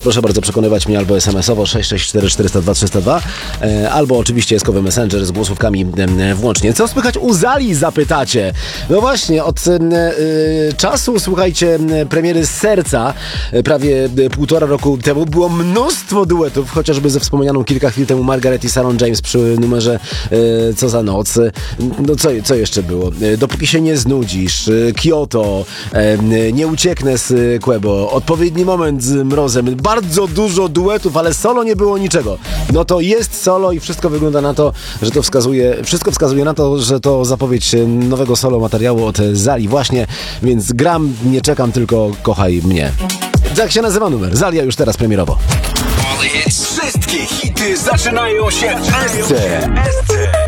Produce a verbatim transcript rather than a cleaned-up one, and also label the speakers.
Speaker 1: proszę bardzo przekonywać mnie albo es em esowo sześć sześć cztery cztery zero dwa trzy zero dwa, albo oczywiście eskowy Messenger z głosówkami włącznie. Co słychać u Zali, zapytacie? No właśnie, od y, czasu, słuchajcie, premiery Serca, prawie półtora roku temu, było mnóstwo duetów, chociażby ze wspomnianą kilka chwil temu Margaret i Sarah James przy numerze y, Co za noc. No co, co jeszcze było? Dopóki się nie znudzisz, Kyoto, y, Nie ucieknę z Quebo, Odpowiedni moment z Mrozem. Bardzo dużo duetów, ale solo nie było niczego. No to jest solo i wszystko wygląda na to, że to wskazuje, wszystko wskazuje na to, że to zapowiedź nowego solo materiału od Zali właśnie, więc gram, nie czekam, tylko kochaj mnie. Tak się nazywa numer. Zalia już teraz premierowo.
Speaker 2: Wszystkie hity zaczynają się w S C.